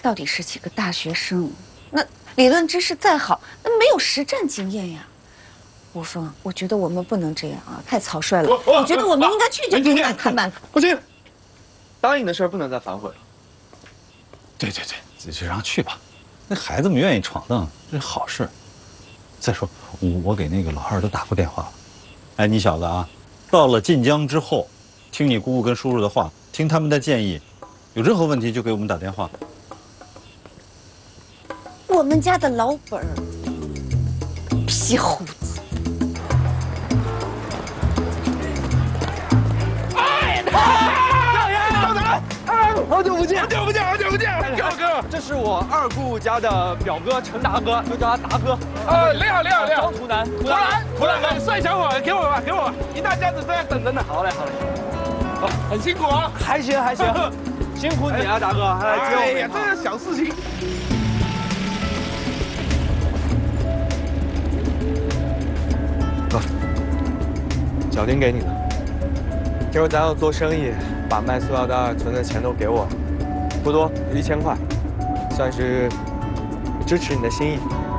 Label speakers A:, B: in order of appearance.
A: 到底是几个大学生，那理论知识再好，那没有实战经验呀。吴峰，我觉得我们不能这样啊，太草率了。我觉得我们应该去就去看办法。
B: 不行，答应的事儿不能再反悔了。
C: 对，就让去吧。那孩子们愿意闯荡，这是好事。再说，我给那个老二都打过电话了。哎，你小子啊，到了晋江之后，听你姑姑跟叔叔的话，听他们的建议，有任何问题就给我们打电话。
A: 我们家的老本儿，皮胡子。
B: 好久不见！哥，这是我二姑家的表哥陈大哥，就叫他达哥。
D: 你好。
B: 张图南，
D: 图南，帅小伙，给我吧，一大家子都在等着呢。
B: 好嘞。
D: 很辛苦啊。
B: 还行，辛苦你啊，达哥，还来接我们。
D: 哎呀，这是小事情。
B: 哥，脚钉给你的。听说咱要做生意，把卖塑料袋存的钱都给我，不多，1000块，算是支持你的心意。